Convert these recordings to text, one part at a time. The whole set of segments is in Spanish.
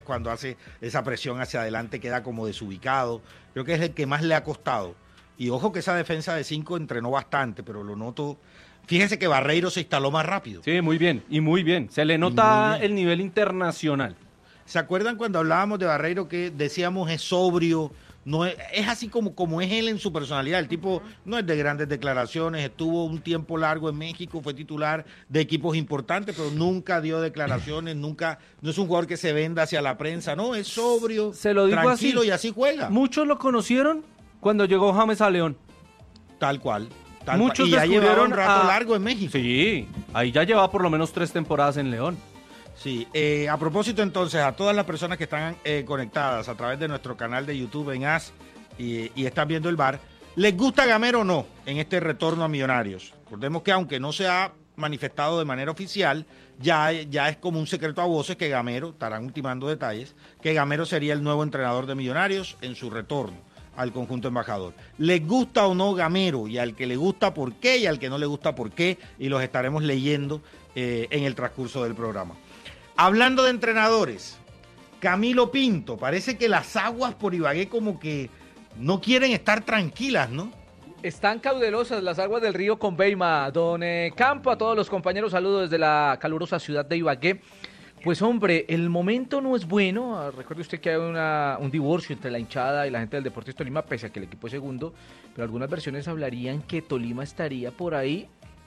cuando hace esa presión hacia adelante queda como desubicado. Creo que es el que más le ha costado. Y ojo que esa defensa de 5 entrenó bastante, pero lo noto. Fíjese que Barreiro se instaló más rápido. Sí, muy bien, y muy bien. Se le nota el nivel internacional. ¿Se acuerdan cuando hablábamos de Barreiro que decíamos es sobrio? No es así como es él en su personalidad. El tipo no es de grandes declaraciones, estuvo un tiempo largo en México, fue titular de equipos importantes, pero nunca dio declaraciones, no es un jugador que se venda hacia la prensa, no, es sobrio, se lo digo tranquilo así, y así juega. Muchos lo conocieron cuando llegó James a León. Tal cual. Muchos y ya llevaba un rato a... largo en México. Sí, ahí ya llevaba por lo menos 3 temporadas en León. Sí, a propósito entonces, a todas las personas que están conectadas a través de nuestro canal de YouTube en AS y están viendo el bar, ¿les gusta Gamero o no en este retorno a Millonarios? Recordemos que aunque no se ha manifestado de manera oficial, ya es como un secreto a voces que Gamero, estarán ultimando detalles, que Gamero sería el nuevo entrenador de Millonarios en su retorno al conjunto embajador. ¿Les gusta o no Gamero? Y al que le gusta, ¿por qué? Y al que no le gusta, ¿por qué? Y los estaremos leyendo en el transcurso del programa. Hablando de entrenadores, Camilo Pinto, parece que las aguas por Ibagué como que no quieren estar tranquilas, ¿no? Están caudelosas las aguas del río Conveima. Don Campo, a todos los compañeros, saludos desde la calurosa ciudad de Ibagué. Pues hombre, el momento no es bueno. Recuerde usted que hay un divorcio entre la hinchada y la gente del Deportes Tolima, pese a que el equipo es segundo, pero algunas versiones hablarían que Tolima estaría por ahí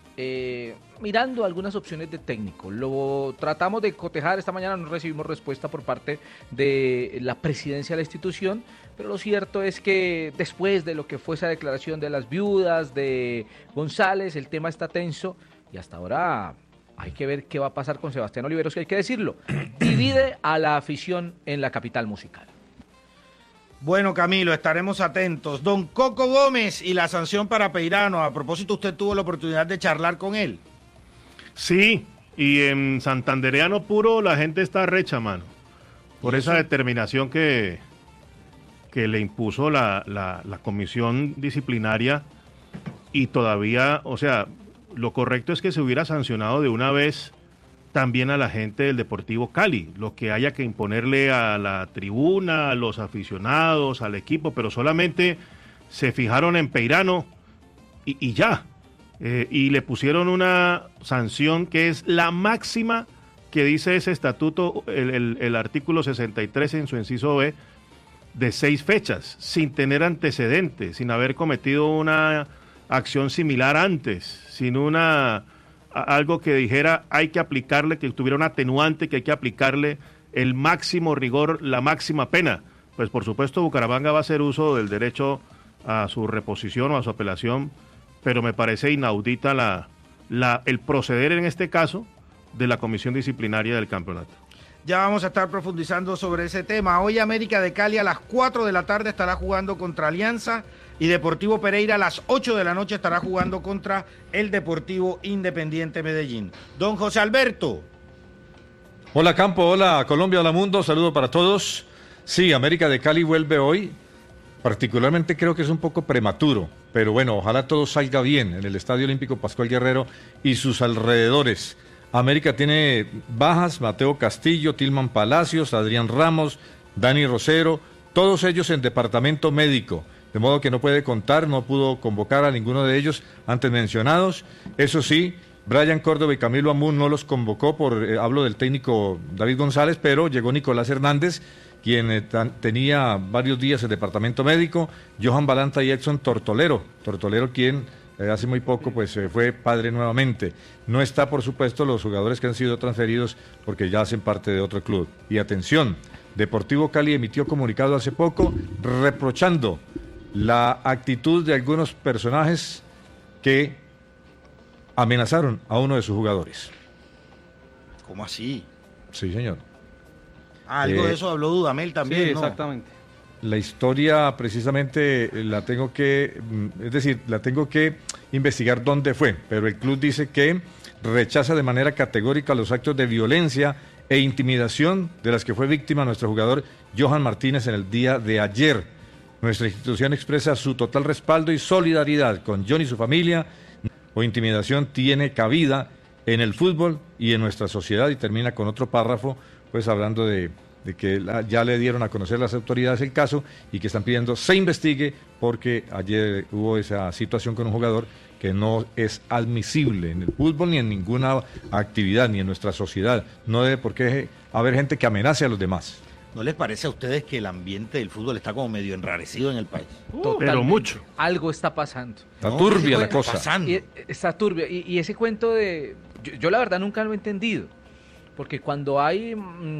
mirando algunas opciones de técnico. Lo tratamos de cotejar esta mañana, no recibimos respuesta por parte de la presidencia de la institución, pero lo cierto es que después de lo que fue esa declaración de las viudas de González, el tema está tenso y hasta ahora hay que ver qué va a pasar con Sebastián Oliveros, que hay que decirlo, divide a la afición en la capital musical. Bueno, Camilo, estaremos atentos. Don Coco Gómez y la sanción para Peirano. A propósito, usted tuvo la oportunidad de charlar con él. Sí, y en santandereano puro la gente está recha, mano. Por esa determinación que le impuso la comisión disciplinaria y todavía, o sea, lo correcto es que se hubiera sancionado de una vez también a la gente del Deportivo Cali, lo que haya que imponerle a la tribuna, a los aficionados, al equipo, pero solamente se fijaron en Peirano y ya, y le pusieron una sanción que es la máxima que dice ese estatuto, el artículo 63 en su inciso B, de 6 fechas, sin tener antecedentes, sin haber cometido una acción similar antes, sin algo que dijera hay que aplicarle, que tuviera un atenuante, que hay que aplicarle el máximo rigor, la máxima pena. Pues por supuesto Bucaramanga va a hacer uso del derecho a su reposición o a su apelación, pero me parece inaudita el proceder en este caso de la comisión disciplinaria del campeonato. Ya vamos a estar profundizando sobre ese tema. Hoy América de Cali a las 4 de la tarde estará jugando contra Alianza y Deportivo Pereira a las 8 de la noche estará jugando contra el Deportivo Independiente Medellín. Don José Alberto. Hola Campo, hola Colombia, hola mundo, saludo para todos. Sí, América de Cali vuelve hoy. Particularmente creo que es un poco prematuro, pero bueno, ojalá todo salga bien en el Estadio Olímpico Pascual Guerrero y sus alrededores. América tiene bajas, Mateo Castillo, Tilman Palacios, Adrián Ramos, Dani Rosero, todos ellos en departamento médico, de modo que no puede contar, no pudo convocar a ninguno de ellos antes mencionados. Eso sí, Brian Córdoba y Camilo Amún no los convocó hablo del técnico David González, pero llegó Nicolás Hernández, quien tenía varios días en departamento médico, Johan Balanta y Edson Tortolero quien hace muy poco pues fue padre nuevamente. No está, por supuesto, los jugadores que han sido transferidos porque ya hacen parte de otro club. Y atención, Deportivo Cali emitió comunicado hace poco reprochando la actitud de algunos personajes que amenazaron a uno de sus jugadores. ¿Cómo así? Sí, señor. Algo de eso habló Dudamel también, sí, ¿no? Exactamente. La historia precisamente la tengo que investigar dónde fue, pero el club dice que rechaza de manera categórica los actos de violencia e intimidación de las que fue víctima nuestro jugador Johan Martínez en el día de ayer. Nuestra institución expresa su total respaldo y solidaridad con John y su familia. O intimidación tiene cabida en el fútbol y en nuestra sociedad, y termina con otro párrafo, pues hablando de de que ya le dieron a conocer las autoridades el caso y que están pidiendo se investigue porque ayer hubo esa situación con un jugador que no es admisible en el fútbol ni en ninguna actividad, ni en nuestra sociedad. No debe por qué haber gente que amenace a los demás. ¿No les parece a ustedes que el ambiente del fútbol está como medio enrarecido en el país? Pero mucho. Algo está pasando. Está turbia la está cosa. pasando? Está turbio. Y ese cuento de... Yo la verdad nunca lo he entendido. Porque cuando hay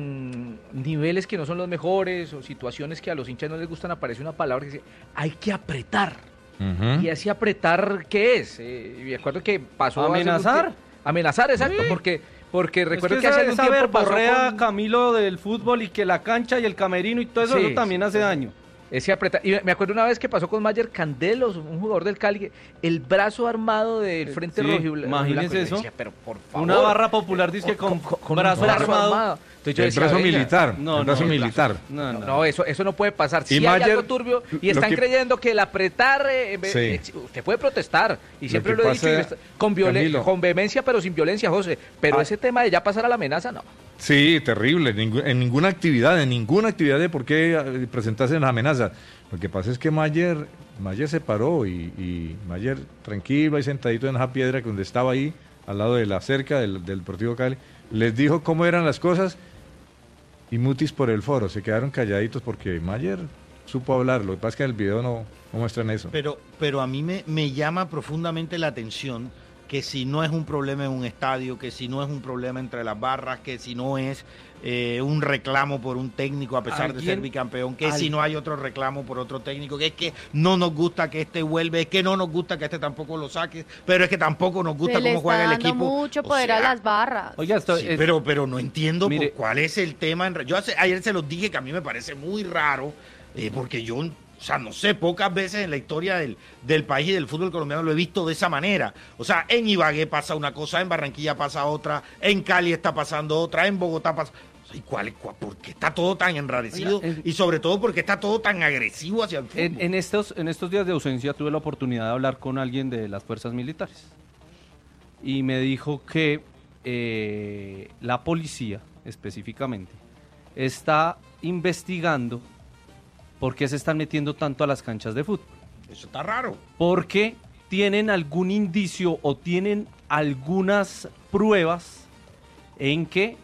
niveles que no son los mejores o situaciones que a los hinchas no les gustan, aparece una palabra que dice, hay que apretar. Ujú. ¿Y ese apretar qué es? Me acuerdo que pasó... ¿Amenazar? Amenazar, exacto. Sí. Porque recuerdo Es que hace algún esa tiempo pasó verborrea, con... Camilo, del fútbol y que la cancha y el camerino y todo eso, Sí, eso también hace daño. Ese apretar. Y me acuerdo una vez que pasó con Mayer Candelos, un jugador del Cali, el brazo armado del Frente Sí, Rojo. imagínese eso. Pero por favor. Una barra popular dice que con un brazo armado. Entonces yo El decía, brazo venga, militar. No, el brazo no, militar. No, eso no puede pasar. Si Y hay Mayer, algo turbio y lo están que- creyendo que el apretar, Sí. usted puede protestar. Y siempre que lo he dicho, pasa, Camilo, con vehemencia, pero sin violencia, José. Pero Ah. ese tema de ya pasar a la amenaza, no. Sí, terrible. En ninguna actividad de por qué presentarse las amenazas. Lo que pasa es que Mayer se paró y Mayer tranquilo ahí sentadito en esa piedra donde estaba ahí, al lado de la cerca del Deportivo Cali, les dijo cómo eran las cosas y mutis por el foro. Se quedaron calladitos porque Mayer supo hablar. Lo que pasa es que en el video no muestran eso. Pero a mí me llama profundamente la atención que si no es un problema en un estadio, que si no es un problema entre las barras, que si no es un reclamo por un técnico a pesar de ser bicampeón, que si no hay otro reclamo por otro técnico, que es que no nos gusta que este vuelve, es que no nos gusta que este tampoco lo saque, pero es que tampoco nos gusta cómo juega el equipo. Se le está dando mucho O poder sea, a las barras. Oiga, esto sí, es- pero no entiendo mire, cuál es el tema. Yo ayer se los dije que a mí me parece muy raro, porque yo, o sea, no sé, pocas veces en la historia del país y del fútbol colombiano lo he visto de esa manera. O sea, en Ibagué pasa una cosa, en Barranquilla pasa otra, en Cali está pasando otra, en Bogotá pasa... ¿Y por qué está todo tan enrarecido? Oiga, y sobre todo, ¿por qué está todo tan agresivo hacia el fútbol? En estos días de ausencia tuve la oportunidad de hablar con alguien de las fuerzas militares y me dijo que la policía específicamente está investigando por qué se están metiendo tanto a las canchas de fútbol. Eso está raro. Porque tienen algún indicio o tienen algunas pruebas en que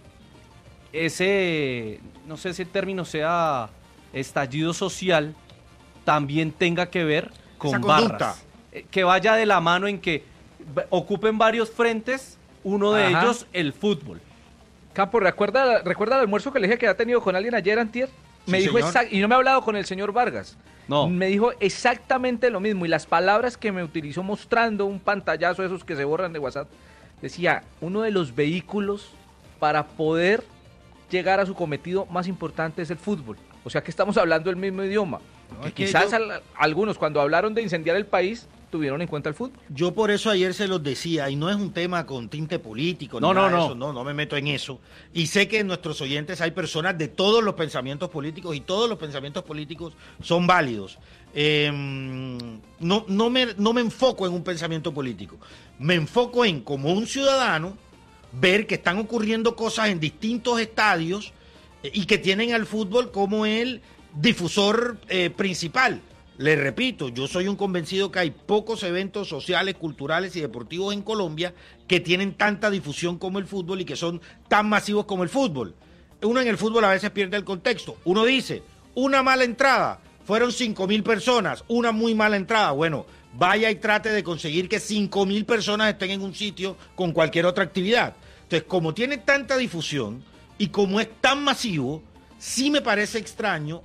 ese, no sé si el término sea estallido social, también tenga que ver con Esa conducta. barras. Que vaya de la mano en que ocupen varios frentes, uno de Ajá. ellos el fútbol. Campo, ¿recuerda el almuerzo que le dije que había tenido con alguien ayer antier? Me Sí, dijo señor. y no me ha hablado con el señor Vargas. No. Me dijo exactamente lo mismo y las palabras que me utilizó mostrando un pantallazo de esos que se borran de WhatsApp. Decía, uno de los vehículos para poder llegar a su cometido más importante es el fútbol. O sea que estamos hablando el mismo idioma. No, Que es que quizás yo- algunos cuando hablaron de incendiar el país tuvieron en cuenta el fútbol. Yo por eso ayer se los decía, y no es un tema con tinte político, ni No, nada no, de no. eso, no me meto en eso. Y sé que en nuestros oyentes hay personas de todos los pensamientos políticos y todos los pensamientos políticos son válidos. No me enfoco en un pensamiento político, me enfoco en, como un ciudadano, ver que están ocurriendo cosas en distintos estadios y que tienen al fútbol como el difusor principal. Les repito, yo soy un convencido que hay pocos eventos sociales, culturales y deportivos en Colombia que tienen tanta difusión como el fútbol y que son tan masivos como el fútbol. Uno en el fútbol a veces pierde el contexto. Uno dice, una mala entrada, fueron 5.000 personas, una muy mala entrada. Bueno, vaya y trate de conseguir que 5.000 personas estén en un sitio con cualquier otra actividad. Entonces, como tiene tanta difusión y como es tan masivo, sí me parece extraño,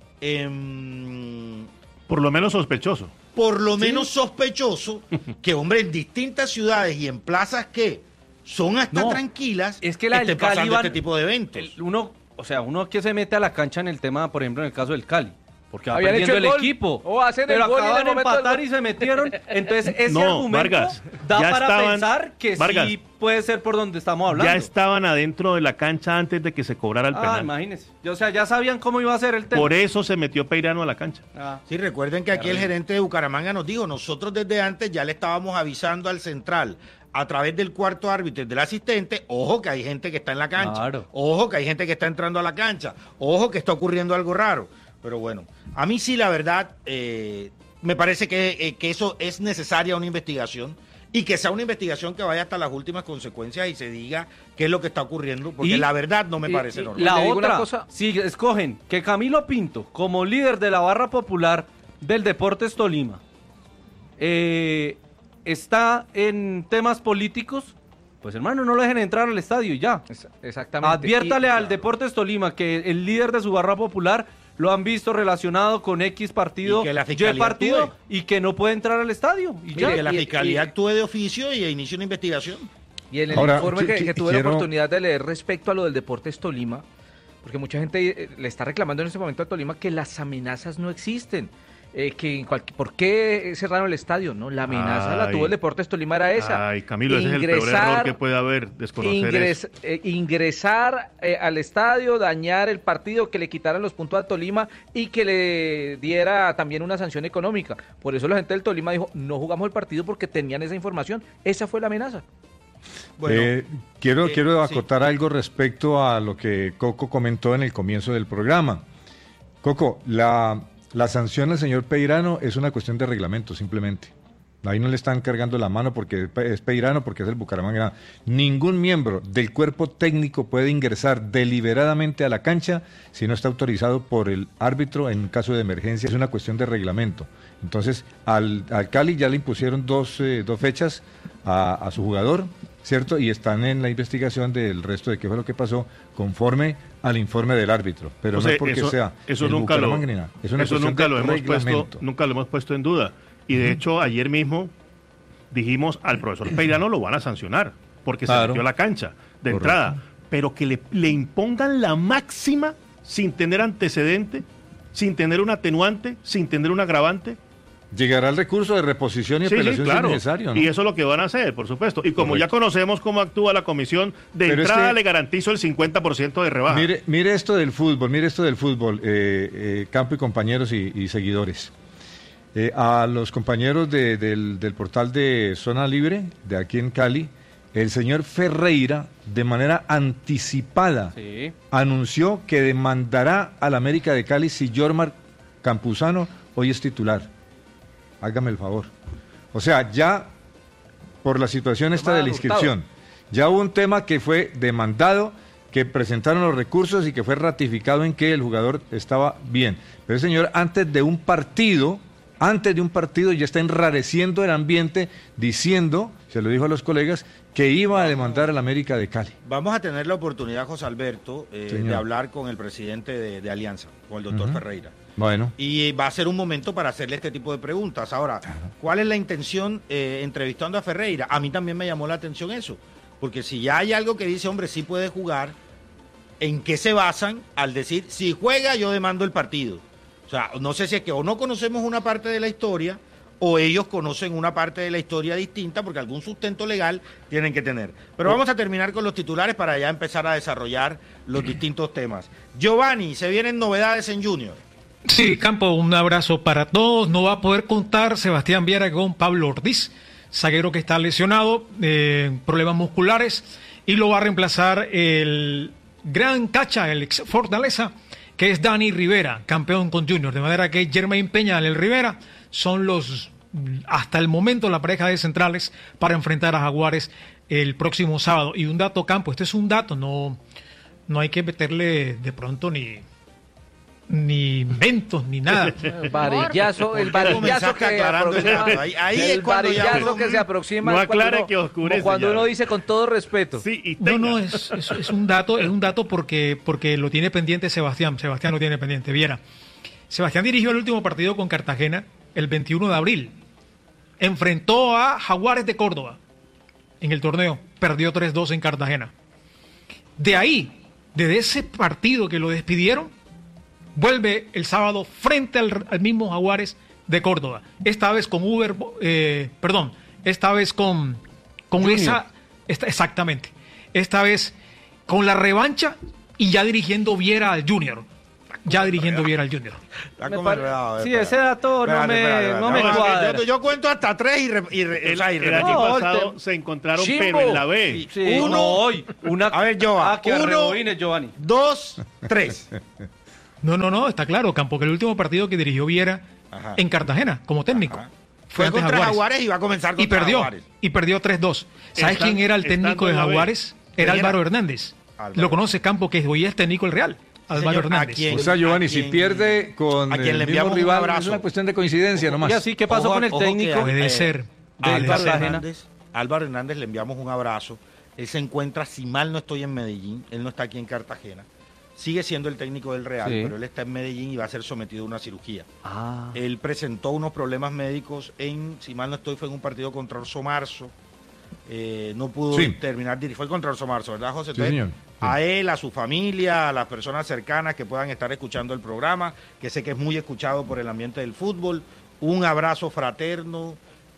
Por lo menos sospechoso. por lo menos sospechoso, que, hombre, en distintas ciudades y en plazas que son hasta No, tranquilas, es que la estén del Cali pasando van- este tipo de eventos. Uno que se mete a la cancha en el tema, por ejemplo, en el caso del Cali. Porque va Habían perdiendo hecho el el gol. equipo. O hacen pero el gol y en el acaban de momento del empatar gol. y se metieron. Entonces, ese No, argumento Vargas, da ya para estaban- pensar que Vargas, sí puede ser por donde estamos hablando. Ya estaban adentro de la cancha antes de que se cobrara el penal. Imagínese. O sea, ya sabían cómo iba a ser el tema. Por eso se metió Peirano a la cancha. Sí, recuerden que aquí el gerente de Bucaramanga nos dijo, nosotros desde antes ya le estábamos avisando al central, a través del cuarto árbitro y del asistente, ojo que hay gente que está en la cancha, Claro. ojo que hay gente que está entrando a la cancha, ojo que está ocurriendo algo raro. Pero bueno, a mí sí la verdad me parece que eso es necesaria una investigación y que sea una investigación que vaya hasta las últimas consecuencias y se diga qué es lo que está ocurriendo, porque Y- la verdad no me parece y- normal. La Le digo una otra, cosa. si escogen que Camilo Pinto, como líder de la barra popular del Deportes Tolima, está en temas políticos, pues hermano, no lo dejen entrar al estadio y ya. Exactamente. Adviértale Y- al Deportes Tolima que el líder de su barra popular lo han visto relacionado con X partido, Y que la Y fiscalía partido, actúe. y que no puede entrar al estadio. Y Y ya. que la y- fiscalía y- actúe de oficio y inicie una investigación. Y en el Ahora, informe que tuve quiero- la oportunidad de leer respecto a lo del Deportes Tolima, porque mucha gente le está reclamando en este momento a Tolima que las amenazas no existen. ¿Por qué cerraron el estadio? No, la amenaza la Ay. tuvo el Deportes Tolima, era esa. Ay, Camilo, ese es el peor error que puede haber, desconocer eso. Ingresar al estadio, dañar el partido, que le quitaran los puntos a Tolima y que le diera también una sanción económica. Por eso la gente del Tolima dijo, no jugamos el partido porque tenían esa información. Esa fue la amenaza. Bueno, Quiero sí. acotar algo respecto a lo que Coco comentó en el comienzo del programa. Coco, la sanción al señor Peirano es una cuestión de reglamento, simplemente. Ahí no le están cargando la mano porque es Peirano, porque es el Bucaramanga. Ningún miembro del cuerpo técnico puede ingresar deliberadamente a la cancha si no está autorizado por el árbitro en un caso de emergencia. Es una cuestión de reglamento. Entonces, al Cali ya le impusieron dos fechas a su jugador, ¿cierto? Y están en la investigación del resto de qué fue lo que pasó conforme al informe del árbitro. Pero O sea, no es porque sea eso el nunca lo, Bucaramanga ni nada. Es una eso cuestión nunca de lo hemos reglamento. nunca lo hemos puesto en duda. Y de hecho, ayer mismo dijimos al profesor Peirano lo van a sancionar porque se Claro. metió a la cancha de Correcto. entrada. Pero que le impongan la máxima sin tener antecedente, sin tener un atenuante, sin tener un agravante. Llegará el recurso de reposición y Sí, apelación sí, claro. si es necesario, ¿no? Y eso es lo que van a hacer, por supuesto. Y como Correcto. ya conocemos cómo actúa la comisión, de Pero es entrada que- le garantizo el 50% de rebaja. Mire esto del fútbol, Campo y compañeros y seguidores. A los compañeros del portal de Zona Libre, de aquí en Cali, el señor Ferreira, de manera anticipada, Sí. anunció que demandará al América de Cali si Jormar Campuzano hoy es titular. Hágame el favor. O sea, ya por la situación esta de la inscripción, ya hubo un tema que fue demandado, que presentaron los recursos y que fue ratificado en que el jugador estaba bien. Pero el señor antes de un partido ya está enrareciendo el ambiente diciendo, se lo dijo a los colegas, que iba a demandar al América de Cali. Vamos a tener la oportunidad, José Alberto, Señor. de hablar con el presidente de Alianza, con el doctor Ujú. Ferreira. Bueno, Y va a ser un momento para hacerle este tipo de preguntas. Ahora, ¿cuál es la intención entrevistando a Ferreira? A mí también me llamó la atención eso. Porque si ya hay algo que dice, hombre, sí puede jugar, ¿en qué se basan al decir, si juega yo demando el partido? O sea, no sé si es que o no conocemos una parte de la historia o ellos conocen una parte de la historia distinta porque algún sustento legal tienen que tener. Pero vamos a terminar con los titulares para ya empezar a desarrollar los distintos temas. Giovanni, se vienen novedades en Junior. Sí, Campo, un abrazo para todos. No va a poder contar Sebastián Viera con Pablo Ortiz, zaguero que está lesionado, problemas musculares, y lo va a reemplazar el gran cacha, el ex Fortaleza, que es Dani Rivera, campeón con Junior. De manera que Jermaine Peña y el Rivera son hasta el momento, la pareja de centrales para enfrentar a Jaguares el próximo sábado. Y un dato, Campo, este es un dato, no hay que meterle de pronto ni inventos, ni nada. El varillazo Comenzaste que aclarando el aproxima. dato. Ahí es El cuando ya varillazo uno- que se aproxima. No es cuando aclare uno- que oscurece como cuando ya. uno dice con todo respeto. Sí, y No, tenga. es un dato porque lo tiene pendiente Sebastián lo tiene pendiente. Viera, Sebastián dirigió el último partido con Cartagena el 21 de abril. Enfrentó a Jaguares de Córdoba en el torneo, perdió 3-2 en Cartagena. De ahí, desde ese partido que lo despidieron, vuelve el sábado frente al mismo Jaguares de Córdoba. Esta vez con esta vez con exactamente. Esta vez con la revancha y ya dirigiendo Viera al Junior. ya dirigiendo Viera al Junior. Está Me como pare- enredado, sí, espera. ese dato Espérate. no me cuadra. Yo cuento hasta 3 y El repito. año No, pasado se encontraron Chimbo. pero en la B. Sí, Uno- hoy. A ver, Joa, que uno- rebobine, Giovanni. 2, 3. No, está claro, Campo, que el último partido que dirigió Viera Ajá. en Cartagena como técnico Ajá. fue Fue ante contra Jaguares. Jaguares y va a comenzar Y contra perdió, Jaguares. y perdió 3-2. ¿Sabes Están- quién era el técnico estando de en la B. Jaguares? Era ¿Quién era? Álvaro Hernández. Álvaro. Lo conoce Campo, que hoy es técnico del Real. Álvaro Señor, Hernández. ¿a quién? O sea, Giovanni, ¿A si quién- pierde con a quien el le mismo enviamos un rival, abrazo? es una cuestión de coincidencia nomás. Y así, ¿qué pasó Ojo- con el ojo que técnico? Puede ser. de Álvaro Cartagena. Álvaro Hernández le enviamos un abrazo. Él se encuentra, si mal no estoy, en Medellín. Él no está aquí en Cartagena. Sigue siendo el técnico del Real, Sí. pero él está en Medellín y va a ser sometido a una cirugía. Ah. Él presentó unos problemas médicos si mal no estoy, fue en un partido contra Orso Marzo. No pudo Sí. terminar, fue contra Orso Marzo, ¿verdad, José? Sí, señor. Sí. A él, a su familia, a las personas cercanas que puedan estar escuchando el programa, que sé que es muy escuchado por el ambiente del fútbol, un abrazo fraterno,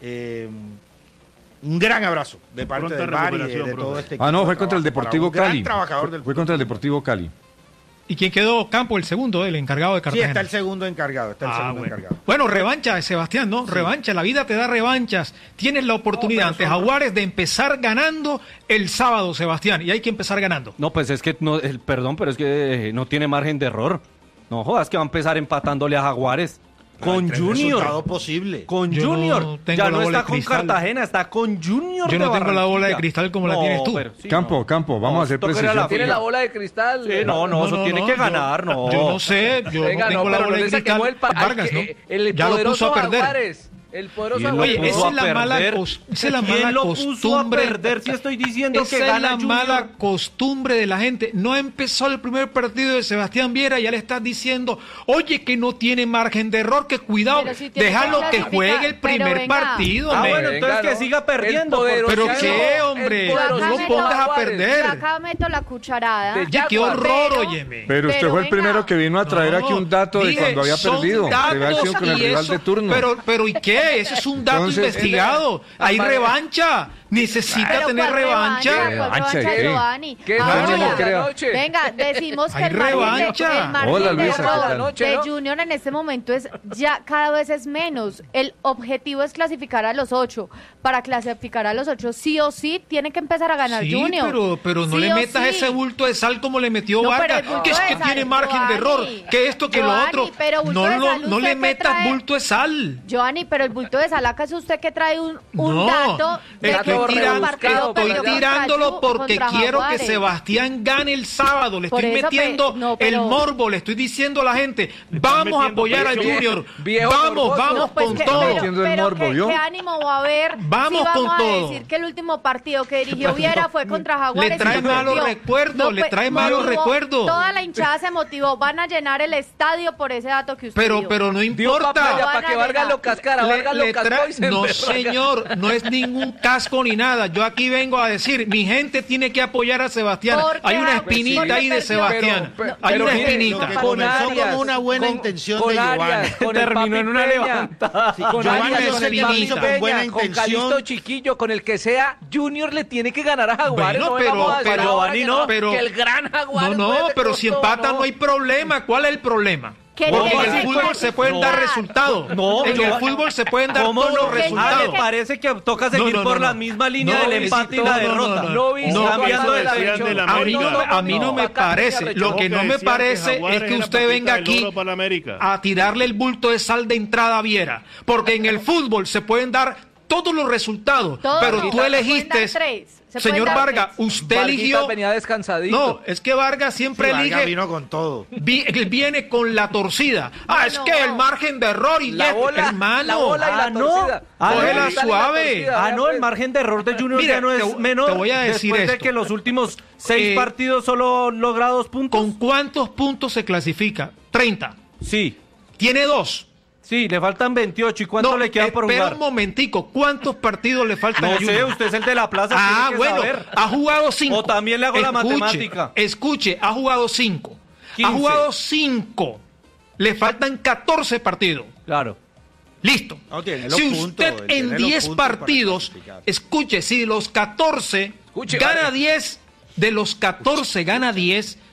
un gran abrazo de parte Pronta del VAR y de recuperación, todo profe. este equipo. Ah, no, de fue contra el trabajo para Deportivo un gran Cali. trabajador del Fue fútbol. contra el Deportivo Cali. ¿Y quién quedó Campo? El segundo, el encargado de Sí, Cartagena. está el segundo encargado, Bueno. encargado. Bueno, revancha, Sebastián, ¿no? Revancha, la vida te da revanchas. Tienes la oportunidad ante Jaguares de empezar ganando el sábado, Sebastián, y hay que empezar ganando. No, pues es que, perdón, pero es que no tiene margen de error. No jodas que va a empezar empatándole a Jaguares. Con Resultado Junior. posible. Con Yo no Junior. tengo Ya la no bola está de con cristal. Cartagena, está con Junior. Yo no de tengo la bola de Barranquilla. cristal como la tienes tú. pero sí, Campo, vamos a hacer toca ir a la precisión. Tiene la bola de cristal. Sí, no, eso tiene que ganar, no. Yo no sé, yo Venga, no tengo la pero bola no de le saquemos cristal. Vargas, ¿no? El Ya lo puso poderoso a perder. Jaguares. El poderoso ¿Quién lo Jaguares. Oye, puso esa a es la mala, perder? esa es la ¿Quién mala lo puso a costumbre. perder si estoy diciendo Esa que es gana la Junior? mala costumbre de la gente. No empezó el primer partido de Sebastián Viera y ya le estás diciendo, oye, que no tiene margen de error, que cuidado, Pero si tiene déjalo que que juegue el clasificar, pero primer venga. partido. Ah, hombre. bueno, entonces que ¿no? siga perdiendo, El poderoso ¿Pero Jaguares. qué, hombre? El poderoso No lo pongas a Jaguares. perder. Yo acá meto la cucharada. De Oye, qué Jaguar. horror, Pero- óyeme. Pero usted Pero fue el venga. primero que vino a traer No, aquí un dato de dije, cuando había son perdido. Que había datos sido con el y rival eso, de turno. Pero ¿y qué? Eso es un dato Entonces, investigado. Hay revancha. Necesita Pero tener ¿cuál revancha. ¿Cuál ¿Revancha de revancha, qué? Giovanni? ¿Qué Ahora, tal tal no creo. noche? venga, decimos que Hay el margen, revancha. el margen Hola, de Luisa, ¿qué error tal? Noche, de ¿no? Junior en este momento es ya cada vez es menos. El objetivo es clasificar a los 8. Para clasificar a los 8 sí o sí tiene que empezar a ganar Sí, Junior. pero no Sí le o metas sí. ese bulto de sal como le metió No, pero Vargas, el bulto que es de que sal, tiene margen de error, Giovanni. que esto, que lo Giovanni, otro. pero bulto de sal, No le usted que metas trae- bulto de sal. Giovanni, pero el bulto de sal, ¿acaso usted que trae un No, dato de estoy que el último tirando- partido estoy perdió contra tirándolo porque contra quiero Jaguares? que Sebastián gane el sábado. Le Por estoy eso, metiendo no, el pero- morbo, le estoy diciendo a la gente, vamos a metiendo apoyar al presión. Junior. Viejo Vamos, morboso. vamos No, pues con que- todo. metiendo el pero morbo, ¿vio? ¿qué ánimo va a haber? Vamos si con vamos todo. a decir que el último partido que dirigió Viera fue contra Jaguares. Le trae y se malos perdió. recuerdos, le trae malos motivó- recuerdos. Toda la hinchada se motivó. Van a llenar el estadio por ese dato que usted dio. Pero no Dio importa. papaya Van para a que Vargas llegar. lo cascara. Vargas lo cascó y se No, emberraga. señor, no es ningún casco ni nada. Yo aquí vengo a decir, mi gente tiene que apoyar a Sebastián. Porque- Hay una porque espinita ahí de perdió. Sebastián. Pero- Hay pero una mire, espinita. lo que Con comenzó Arias, como una buena con- intención con de Arias, Giovanni. con el Terminó Papi en una Peña, levantada. con Giovanni, Arias, yo con sé el que lo Papi hizo con buena Peña, con intención. Calixto Chiquillo, con el que sea, Junior le tiene que ganar a Jaguares. Bueno, no vengamos a decir pero- ahora Giovanni que no, pero- que el gran Jaguares. No, puede pero con si todo, empatan no hay problema. ¿Cuál es el problema? ¿Qué Porque tiene en el que fútbol se pueden dar clasificar? resultados. No, en yo- el fútbol se pueden dar ¿Cómo todos no? los ¿Qué resultados. tiene Me parece que toca seguir No, no, por no, la no. misma línea No, del empate y la derrota. No vi No, cambiando de eso decían selección. de la A mí no, América. a mí no me parece. Lo que no me parece es que usted venga aquí para la América. a tirarle el bulto de sal de entrada a Viera. Porque en el fútbol se pueden dar todos los resultados. Todos pero no, tú se pueden elegiste, dar tres. Se señor pueden dar Vargas, tres. usted Varguitas eligió. venía descansadito. No, es que Vargas siempre Vargas elige. vino con todo. Él viene con la torcida. Ah, es No, que no. el margen de error y La esto, bola, hermano. la bola y la no. torcida. Cógela Dale suave. torcida, Ah, no, el margen de error de Junior Mira, ya no es te- menor. te voy a decir después de esto. que los últimos 6 partidos solo logra 2 puntos. ¿Con cuántos puntos se clasifica? 30. Sí, Tiene 2. sí, le faltan 28. ¿Y cuánto le quedan por espera jugar? un momentico. ¿Cuántos partidos le faltan a No sé, Junior? usted es el de la plaza. Ah, tiene que bueno, saber. ha jugado 5. O también le hago la matemática. Escuche, ha jugado 5. 15. Ha jugado 5. Le faltan 14 partidos. Claro. Listo. No, tiene los Si puntos, usted él tiene en los 10 puntos para partidos, clasificar. escuche, si de los 14 Escuche, gana vale. 10, de los 14 gana 10,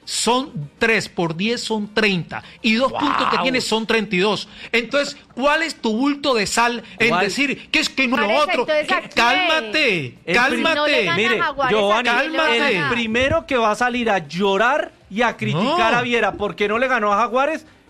son 3 por 10 son 30 y 2 puntos que tienes son 32. Entonces, ¿cuál es tu bulto de sal en decir que es que no lo otro? Cálmate. Mire, Giovanni, cálmate. el primero que va a salir a llorar y a criticar a Viera porque no le ganó a Jaguares